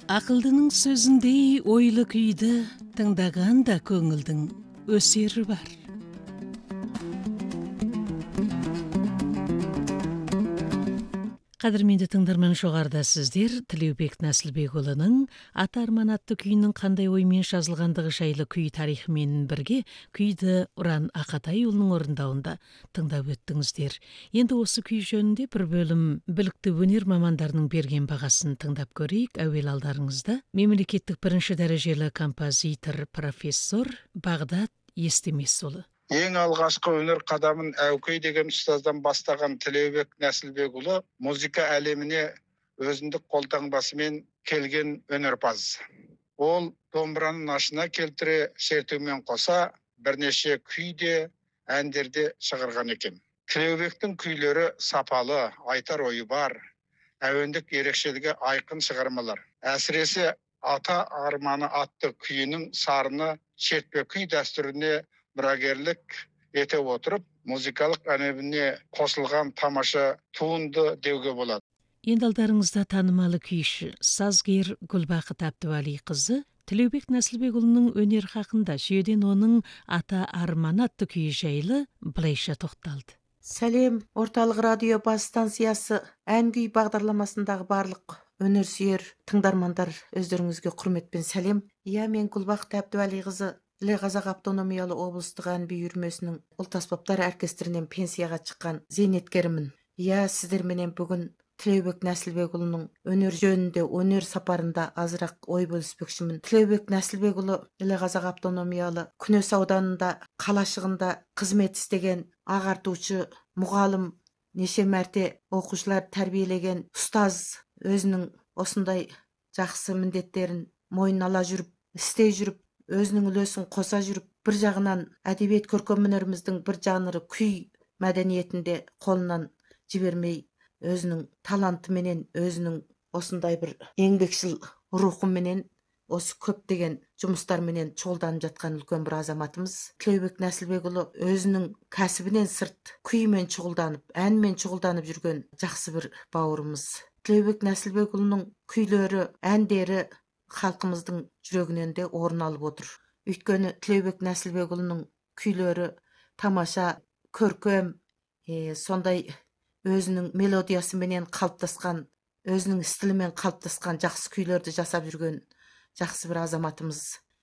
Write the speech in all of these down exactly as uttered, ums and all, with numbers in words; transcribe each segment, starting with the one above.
Ақылдының сөзіндей ойлы күйді тыңдағанда көңілдің өсері бар. Қадірменді тыңдарман, жоғарыда сіздер Тілеубек Нәсілбекұлының «Ата арман» атты күйінің қандай оймен жазылғандығы жайлы күй тарихымен бірге күйді Ұран Ақатайұлының орындауында тыңдап өттіңіздер. Енді осы күй жөнінде бір бөлім білікті өнер мамандарының берген бағасын тыңдап көрейік. Әуел алдарыңызда мемлекеттік бірінші дәрежелі композитор профессор Бағдат Естемесұлы. Ең алғашқы өнер қадамын Әукей деген ұстаздан бастаған Тілеубек Нәсілбекұлы музыка әлеміне өзіндік қолтаңбасымен келген өнерпаз. Ол домбыраның ашына келтіре шертумен қоса бірнеше күй де әндерде шығарған екен. Тілеубектің күйлері сапалы, айтар ойы бар, әуендік ерекшелігі айқын шығармалар. Әсіресе «Ата арманы» атты күйінің сарыны шертпе күй дәстүріне мұрагерлік ете отырып, музыкалық әлеміне қосылған тамаша туынды деуге болады. Енді алдарыңызда танымалы күйші, сазгер Гүлбақыт Әбдуәлиқызы Тілеубек Нәсілбекұлының өнер хақында жүйеден оның «Ата арманы» атты күйі жайлы былайша тоқталды. Сәлем, орталық радио бас станциясы ән күй бағдарламасындағы барлық өнерсүйер тыңдармандар, өздеріңізге құрметпен сәлем. Иә, мен Гүлбақыт Әбдуәлиқызы Іле Қазақ автономиялы облыстық ән би үйірмесінің ұлт аспаптар оркестрінен пенсияға шыққан зейнеткерімін. Иә, сіздерменен бүгін Тілеубек Нәсілбекұлының өнер жөнінде, өнер сапарында азырақ ой бөліспекшімін. Тілеубек Нәсілбекұлы Іле Қазақ автономиялы Күнес ауданында қалашығында қызмет істеген ағартушы, мұғалім, неше мәрте оқушылар тәрбиелеген ұстаз, өзінің осындай жақсы міндеттерін мойнына ала жүріп, істей жүріп, өзінің үлесін қоса жүріп, бір жағынан әдебиет көркем өнеріміздің бір жанры күй мәдениетінде қолынан жібермей, өзінің талантыменен, өзінің осындай бір еңбекшіл рухыменен, осы көптеген жұмыстарменен шұғылданып жатқан үлкен бір азаматымыз. Тілеубек Нәсілбекұлы өзінің кәсібінен сырт күймен шұғылданып, әнмен шұғылданып жүрген жақсы бір бауырымыз. Тілеубек Нәсілбекұлының күйлері, әндері халқымыздың жүрегінен де орын алып отыр. Өйткені Тілеубек Нәсілбекұлының күйлері тамаша, көркем, е, сондай өзінің мелодиясыменен қалыптасқан, өзінің стилімен қалыптасқан жақсы күйлерді жасап жүрген жақсы бір азаматымыз.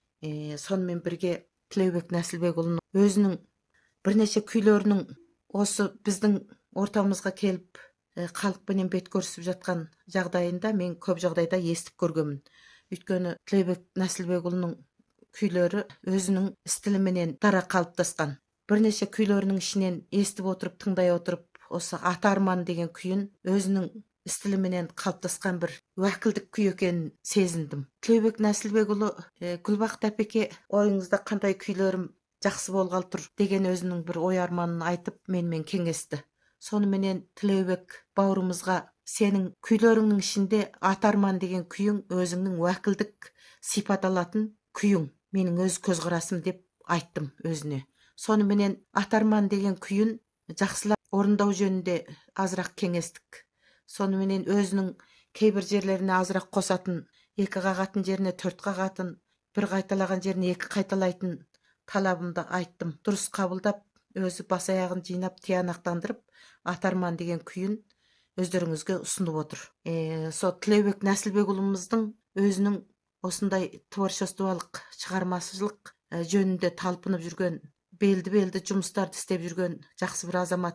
Е, сонымен бірге Тілеубек Нәсілбекұлының өзінің бірнеше күйлерінің осы біздің ортамызға келіп, е, халықпенен бет көрісіп жатқан жағдайында мен көп жағдайда естіп көргенмін. Өйткені Тілеубек Нәсілбекұлының күйлері өзінің стиліменен дара қалыптасқан. Бірнеше күйлерінің ішінен естіп отырып, тыңдай отырып, осы «Ата арман» деген күйін өзінің стиліменен қалыптасқан бір уәкілдік күй екенін сезіндім. Тілеубек Нәсілбекұлы, е, Гүлбақыт әпеке, ойыңызда қандай күйлерім жақсы болғалы тұр деген өзінің бір ой арманын айтып, менімен кеңесті. Соныменен Тілеубек бауырымызға, сенің күйлеріңнің ішінде «Ата арман» деген күйің өзіңнің уәкілдік сипат алатын күйің, менің өз көзқарасым деп айттым өзіне. Соныменен «Ата арман» деген күйін жақсылап орындау жөнінде азырақ кеңестік. Соныменен өзінің кейбір жерлеріне азырақ қосатын, екі қағатын жеріне төрт қағатын, бір қайталаған жеріне екі қайталайтын талабымды айттым. Дұрыс қабылдап, өзі бас аяғын жинап, тиянақтандырып, «Ата арман» деген күйін өздеріңізге ұсынып отыр. Е, со Тілеубек Нәсілбекұлымыздың өзінің осындай творчестволық шығармашылық жөнінде талпынып жүрген, белді-белді жұмыстарды істеп жүрген жақсы бір азамат.